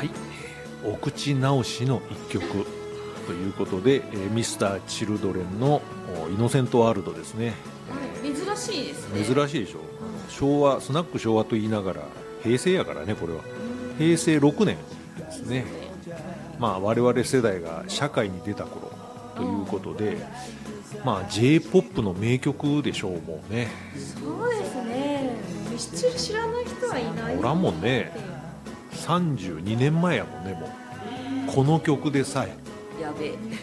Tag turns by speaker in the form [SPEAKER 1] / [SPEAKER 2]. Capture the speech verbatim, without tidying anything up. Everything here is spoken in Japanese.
[SPEAKER 1] はい、お口直しの一曲ということで、えー、ミスターチルドレンのイノセントワールドですね。
[SPEAKER 2] はい、珍しいですね。
[SPEAKER 1] 珍しいでしょ。昭和、スナック昭和と言いながら平成やからね、これは平成ろくねんですね。まあ我々世代が社会に出た頃ということで、まあ J-ポップ の名曲でしょう。もうね、
[SPEAKER 2] そうですね。ミスチル知らない人はいない
[SPEAKER 1] おらんもんね。さんじゅうにねんまえやもんね。もうこの曲でさえ
[SPEAKER 2] やべえ